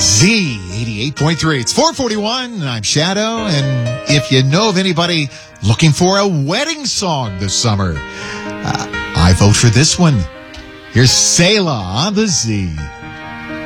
Z88.3. It's 441. I'm Shadow. And if you know of anybody looking for a wedding song this summer, I vote for this one. Here's Selah on the Z.